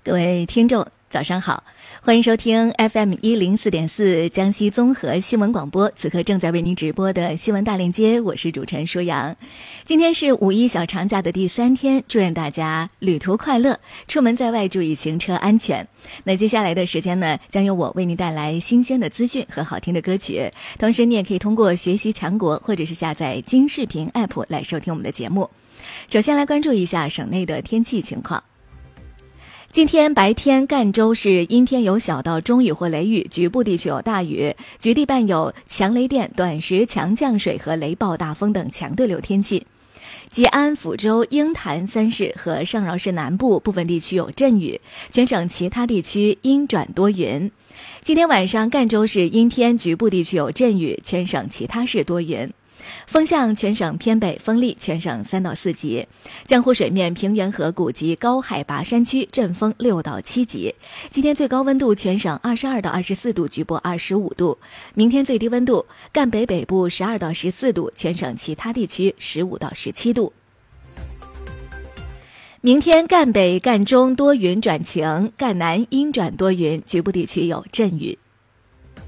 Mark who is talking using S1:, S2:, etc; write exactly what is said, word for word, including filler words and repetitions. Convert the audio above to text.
S1: 各位听众早上好，欢迎收听 F M 一零四点四 江西综合新闻广播，此刻正在为您直播的新闻大链接，我是主持人舒阳。今天是五一小长假的第三天，祝愿大家旅途快乐，出门在外注意行车安全。那接下来的时间呢，将由我为您带来新鲜的资讯和好听的歌曲，同时你也可以通过学习强国或者是下载金视频 App 来收听我们的节目。首先来关注一下省内的天气情况。今天白天赣州市阴天有小到中雨或雷雨，局部地区有大雨，局地伴有强雷电、短时强降水和雷暴大风等强对流天气。吉安、抚州、鹰潭三市和上饶市南部部分地区有阵雨，全省其他地区阴转多云。今天晚上赣州市阴天，局部地区有阵雨，全省其他市多云。风向全省偏北，风力全省三到四级。江湖水面平原和谷及高海拔山区阵风六到七级。今天最高温度全省二十二到二十四度，局部二十五度。明天最低温度赣北北部十二到十四度，全省其他地区十五到十七度。明天赣北、赣中多云转晴，赣南阴转多云，局部地区有阵雨。